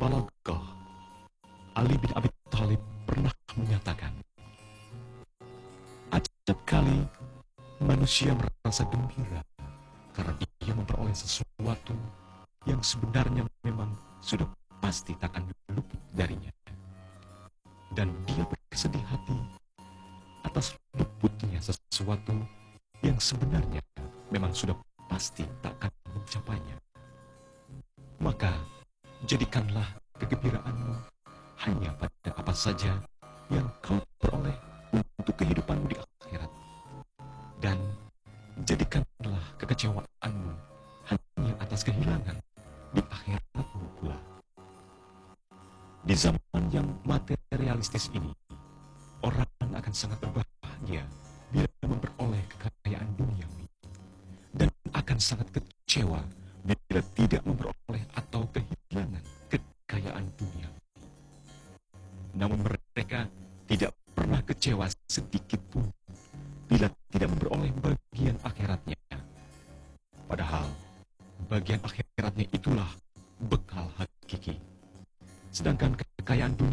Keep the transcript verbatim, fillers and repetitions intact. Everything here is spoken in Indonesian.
Balaghah, Ali bin Abi Thalib pernah menyatakan, acap kali manusia merasa gembira karena ia memperoleh sesuatu yang sebenarnya memang sudah pasti takkan luput darinya. Dan dia bersedih hati atas luputnya sesuatu yang sebenarnya memang sudah pasti takkan mencapainya. Maka jadikanlah kegembiraanmu hanya pada apa saja yang kau peroleh untuk kehidupanmu di akhirat. Dan jadikanlah kekecewaanmu hanya atas kehilangan di akhiratmu pula. Di zaman yang materialistis ini, orang akan sangat berbahagia bila memperoleh kekayaan duniawi, dan akan sangat kecewa bila tidak memperoleh atau kehilangan kekayaan dunia. Namun mereka tidak pernah kecewa sedikit pun bila tidak memperoleh bagian akhiratnya. Padahal bagian akhiratnya itulah bekal hakiki. Sedangkan kekayaan dunia